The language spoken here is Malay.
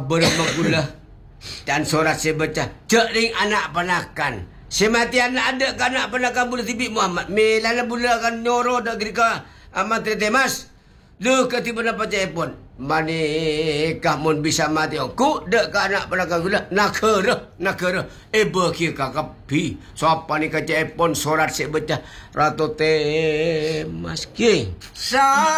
bermegula dan sorat saya baca cering anak panakan semati anak ada ke anak panakan bula tibi Muhammad melala bula kan nyoro dak gerika Menteri Temas lu ketiba dapat telefon manikah mun bisa mati ku dak ke anak panakan gula nakara berkir kakapi siapa ni ke telefon sorat saya baca Ratu Temas ke